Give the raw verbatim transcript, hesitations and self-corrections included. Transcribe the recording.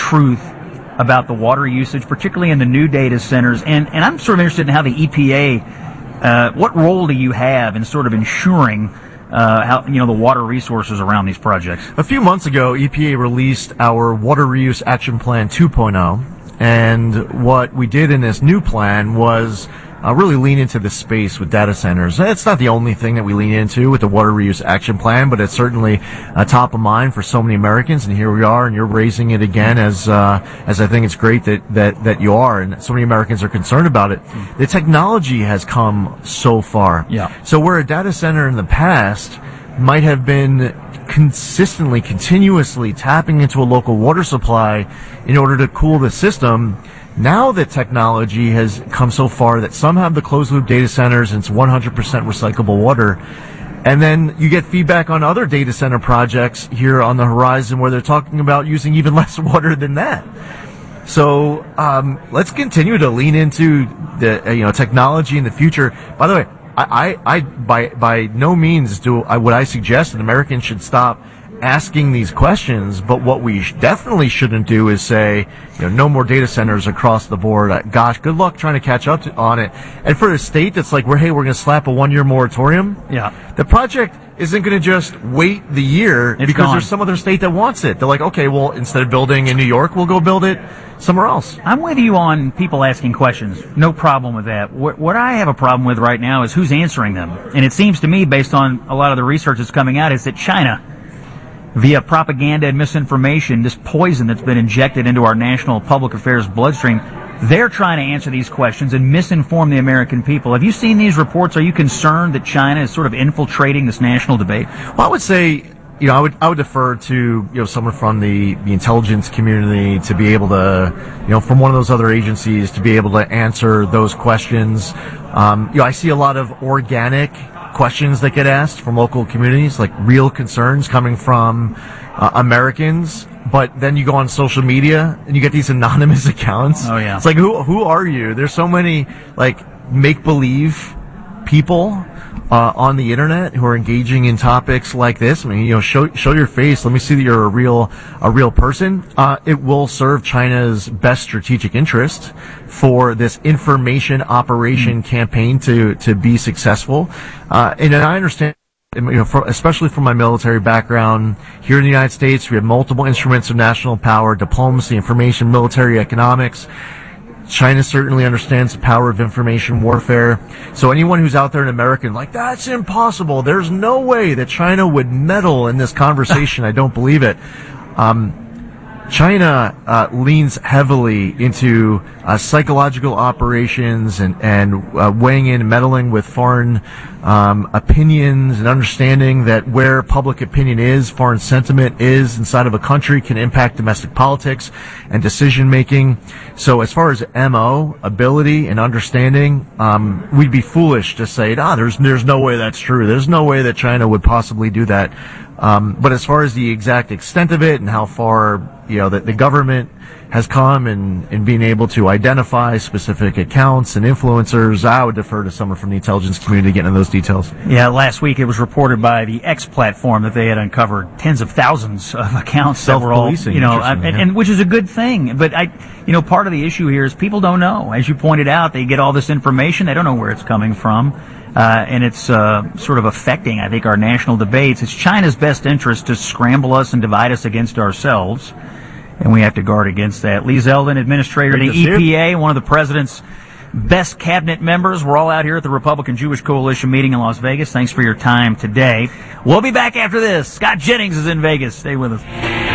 truth about the water usage, particularly in the new data centers? And, and I'm sort of interested in how the E P A, uh, what role do you have in sort of ensuring uh, how, you know, the water resources around these projects? A few months ago, E P A released our Water Reuse Action Plan two point oh, and what we did in this new plan was Uh, really lean into the space with data centers. It's not the only thing that we lean into with the Water Reuse Action Plan, but it's certainly uh, top of mind for so many Americans. And here we are, and you're raising it again, as uh, as I think it's great that, that, that you are, and so many Americans are concerned about it. The technology has come so far. Yeah. So where a data center in the past might have been consistently, continuously tapping into a local water supply in order to cool the system, now that technology has come so far that some have the closed-loop data centers and it's one hundred percent recyclable water, and then you get feedback on other data center projects here on the horizon where they're talking about using even less water than that. So um, let's continue to lean into the uh, you know technology in the future. By the way, I, I, I by by no means do I, would I suggest that Americans should stop asking these questions, but what we sh- definitely shouldn't do is say, you know, no more data centers across the board. Uh, gosh, good luck trying to catch up to, on it. And for a state that's like, we're, hey, we're going to slap a one-year moratorium, yeah, the project isn't going to just wait the year it's because gone. There's some other state that wants it. They're like, okay, well, instead of building in New York, we'll go build it somewhere else. I'm with you on people asking questions. No problem with that. What, what I have a problem with right now is who's answering them. And it seems to me, based on a lot of the research that's coming out, is that China, via propaganda and misinformation, this poison that's been injected into our national public affairs bloodstream, they're trying to answer these questions and misinform the American people. Have you seen these reports? Are you concerned that China is sort of infiltrating this national debate? Well, I would say, you know, I would I would defer to, you know, someone from the, the intelligence community to be able to, you know, from one of those other agencies to be able to answer those questions. Um, you know, I see a lot of organic questions that get asked from local communities, like real concerns coming from uh, Americans. But then you go on social media and you get these anonymous accounts. Oh yeah. It's like, who who are you? There's so many like make believe people uh, on the internet who are engaging in topics like this. I mean, you know, show show your face. Let me see that you're a real a real person. Uh, it will serve China's best strategic interest for this information operation mm. campaign to to be successful. Uh, and I understand. You know, for, especially from my military background, here in the United States, we have multiple instruments of national power: diplomacy, information, military, economics. China certainly understands the power of information warfare. So anyone who's out there in America like, that's impossible, there's no way that China would meddle in this conversation, I don't believe it. Um, China uh, leans heavily into uh, psychological operations and, and uh, weighing in and meddling with foreign um, opinions and understanding that where public opinion is, foreign sentiment is inside of a country can impact domestic politics and decision making. So as far as M O, ability and understanding, um, we'd be foolish to say, ah, there's, there's no way that's true. There's no way that China would possibly do that. Um, but as far as the exact extent of it and how far, you know, that the government has come in, in being able to identify specific accounts and influencers, I would defer to someone from the intelligence community to get into those details. Yeah, last week it was reported by the X platform that they had uncovered tens of thousands of accounts that were all, you know, and, yeah. and which is a good thing. But I, you know, part of the issue here is people don't know. As you pointed out, they get all this information, they don't know where it's coming from. Uh, and it's uh, sort of affecting, I think, our national debates. It's China's best interest to scramble us and divide us against ourselves, and we have to guard against that. Lee Zeldin, administrator of the E P A, one of the president's best cabinet members. We're all out here at the Republican Jewish Coalition meeting in Las Vegas. Thanks for your time today. We'll be back after this. Scott Jennings is in Vegas. Stay with us.